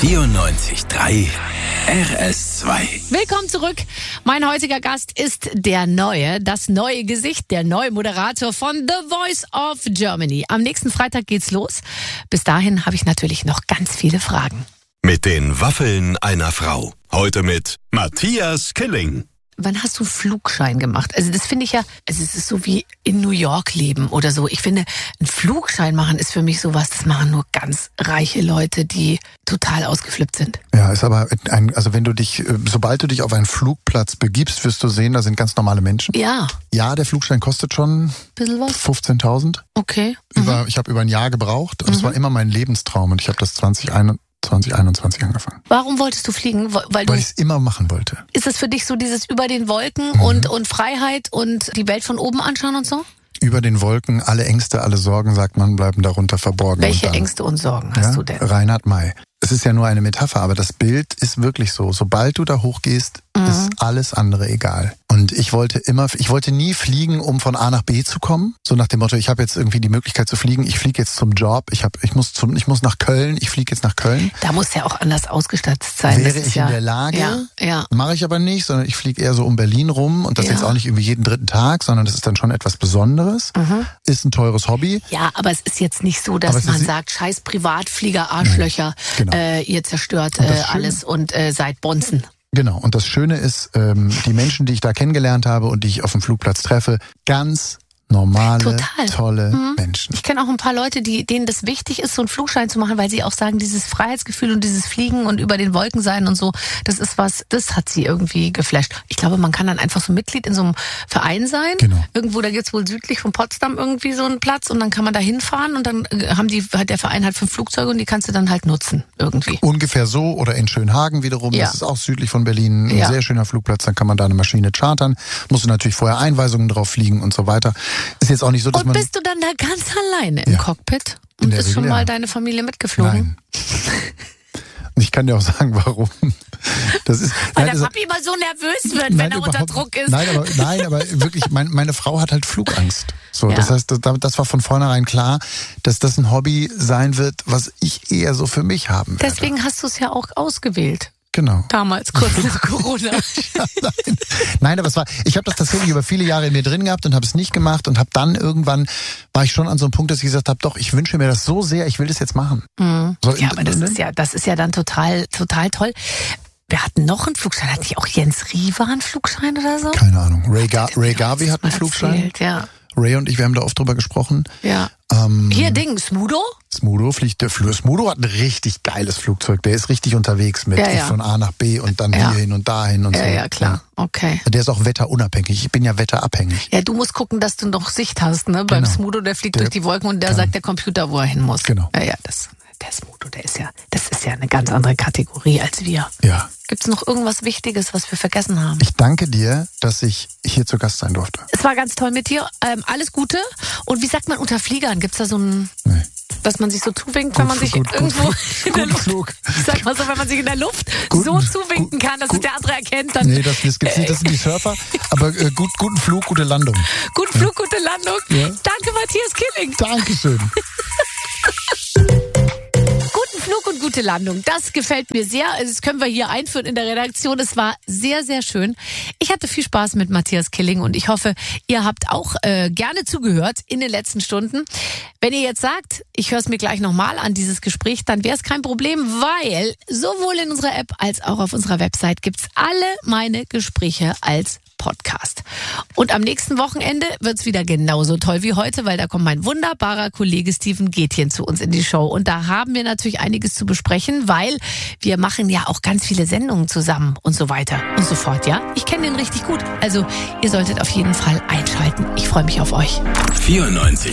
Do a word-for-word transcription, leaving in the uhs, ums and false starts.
vierundneunzig Komma drei R S zwei. Willkommen zurück. Mein heutiger Gast ist der neue, das neue Gesicht, der neue Moderator von The Voice of Germany. Am nächsten Freitag geht's los. Bis dahin habe ich natürlich noch ganz viele Fragen. Mit den Waffeln einer Frau. Heute mit Matthias Killing. Wann hast du einen Flugschein gemacht? Also das finde ich ja, also es ist so wie in New York leben oder so. Ich finde, einen Flugschein machen ist für mich sowas, das machen nur ganz reiche Leute, die total ausgeflippt sind. Ja, ist aber ein, also wenn du dich, sobald du dich auf einen Flugplatz begibst, wirst du sehen, da sind ganz normale Menschen. Ja. Ja, der Flugschein kostet schon Bisschen was? fünfzehntausend. Okay. Über, Mhm. Ich habe über ein Jahr gebraucht und es Mhm. war immer mein Lebenstraum und ich habe das zwanzig einundzwanzig angefangen. Warum wolltest du fliegen? Weil, du, Weil ich es immer machen wollte. ist es für dich so dieses über den Wolken Mhm. und, und Freiheit und die Welt von oben anschauen und so? Über den Wolken, alle Ängste, alle Sorgen, sagt man, bleiben darunter verborgen. Welche und dann, Ängste und Sorgen hast ja, du denn? Reinhard May. Es ist ja nur eine Metapher, aber das Bild ist wirklich so. Sobald du da hochgehst, Mhm. ist alles andere egal. Und ich wollte immer, ich wollte nie fliegen, um von A nach B zu kommen. So nach dem Motto, ich habe jetzt irgendwie die Möglichkeit zu fliegen. Ich fliege jetzt zum Job. Ich habe, ich muss zum, ich muss nach Köln. Ich fliege jetzt nach Köln. Da muss ja auch anders ausgestattet sein. Wäre Das ist ich ja, in der Lage, Ja, ja. mache ich aber nicht, sondern ich fliege eher so um Berlin rum und das Ja. jetzt auch nicht irgendwie jeden dritten Tag, sondern das ist dann schon etwas Besonderes. Mhm. Ist ein teures Hobby. Ja, aber es ist jetzt nicht so, Aber dass es man ist- sagt, scheiß Privatflieger, Arschlöcher, Genau. äh, ihr zerstört Und das äh, Schöne- alles und äh, seid Bonzen. Genau. Und das Schöne ist, ähm, die Menschen, die ich da kennengelernt habe und die ich auf dem Flugplatz treffe, ganz normale, Total. tolle Mhm. Menschen. Ich kenne auch ein paar Leute, die, denen das wichtig ist, so einen Flugschein zu machen, weil sie auch sagen, dieses Freiheitsgefühl und dieses Fliegen und über den Wolken sein und so, das ist was, das hat sie irgendwie geflasht. Ich glaube, man kann dann einfach so Mitglied in so einem Verein sein. Genau. Irgendwo, da gibt's wohl südlich von Potsdam irgendwie so einen Platz und dann kann man da hinfahren und dann äh, haben die, hat der Verein halt fünf Flugzeuge und die kannst du dann halt nutzen irgendwie. Ungefähr so oder in Schönhagen wiederum, Ja. das ist auch südlich von Berlin, ein Ja. sehr schöner Flugplatz, dann kann man da eine Maschine chartern, musst du natürlich vorher Einweisungen drauf fliegen und so weiter. Ist jetzt auch nicht so, dass Und man... bist du dann da ganz alleine im Ja. Cockpit? In Und der ist schon Regel, mal ja. deine Familie mitgeflogen? Nein. Und ich kann dir auch sagen, warum. Das ist, Weil nein, der das- Papi immer so nervös wird, Nein, wenn er unter überhaupt- Druck ist. Nein, aber, nein, aber wirklich, mein, meine Frau hat halt Flugangst. So, Ja. das heißt, das, das war von vornherein klar, dass das ein Hobby sein wird, was ich eher so für mich haben werde. Deswegen hast du es ja auch ausgewählt. Genau. Damals, kurz nach Corona. Nein. Nein, aber es war, ich habe das tatsächlich über viele Jahre in mir drin gehabt und habe es nicht gemacht und habe dann irgendwann, war ich schon an so einem Punkt, dass ich gesagt habe, doch, ich wünsche mir das so sehr, ich will das jetzt machen. Mhm. So, Ja, aber das ist ja, das ist ja dann total, total toll. Wir hatten noch einen Flugschein. Hat nicht auch Jens Riva einen Flugschein oder so? Keine Ahnung. Ray, Ga Der Ray hat Garvey das hat einen mal Flugschein. erzählt, Ja, Ray und ich, wir haben da oft drüber gesprochen. ja. Ähm, Hier, Ding, Smudo? Smudo fliegt, der Fl- Smudo hat ein richtig geiles Flugzeug. Der ist richtig unterwegs mit Ja, ja. von A nach B und dann Ja. hierhin und dahin und Ja, so. ja, klar. Okay. Der ist auch wetterunabhängig. Ich bin ja wetterabhängig. Ja, du musst gucken, dass du noch Sicht hast, ne? Beim Genau. Smudo, der fliegt Der durch die Wolken und der kann- sagt der Computer, wo er hin muss. Genau. Ja, ja, das, der Smudo, der ist ja, das ist ja eine ganz andere Kategorie als wir. Ja. Gibt's noch irgendwas Wichtiges, was wir vergessen haben? Ich danke dir, dass ich hier zu Gast sein durfte. Es war ganz toll mit dir. Ähm, alles Gute. Und wie sagt man unter Fliegern? Gibt's da so ein, Nee. dass man sich so zuwinkt, wenn man sich gut, gut, irgendwo gut, in der gut Luft, Flug. ich sag mal so, wenn man sich in der Luft Guten- so zuwinken kann, dass gut- es der andere erkennt, dann Nee, das, das gibt's nicht. Das sind die Surfer. Aber äh, gut, guten Flug, gute Landung. guten Flug, gute Landung. Ja. Danke, Matthias Killing. Dankeschön. Guten Flug und gute Landung. Das gefällt mir sehr. Also das können wir hier einführen in der Redaktion. Es war sehr, sehr schön. Ich hatte viel Spaß mit Matthias Killing und ich hoffe, ihr habt auch äh, gerne zugehört in den letzten Stunden. Wenn ihr jetzt sagt, ich höre es mir gleich nochmal an, dieses Gespräch, dann wäre es kein Problem, weil sowohl in unserer App als auch auf unserer Website gibt's alle meine Gespräche als Podcast. Und am nächsten Wochenende wird's wieder genauso toll wie heute, weil da kommt mein wunderbarer Kollege Steven Gätjen zu uns in die Show. Und da haben wir natürlich einiges zu besprechen, weil wir machen ja auch ganz viele Sendungen zusammen und so weiter und so fort, ja? Ich kenne den richtig gut. Also ihr solltet auf jeden Fall einschalten. Ich freue mich auf euch. vierundneunzig